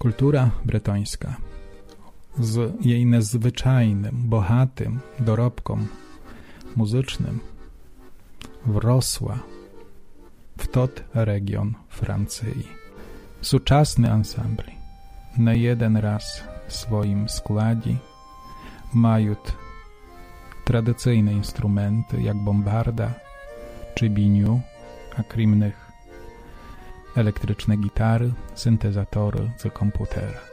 Kultura bretońska z jej nadzwyczajnym, bohatym dorobkom muzycznym wrosła w tot region Francji. Сучасні ансамблі на jeden раз в своїм складі мають традиційні інструменти, як бомбарда чи біню, а крім них електричні гітари, синтезатори з комп'ютера.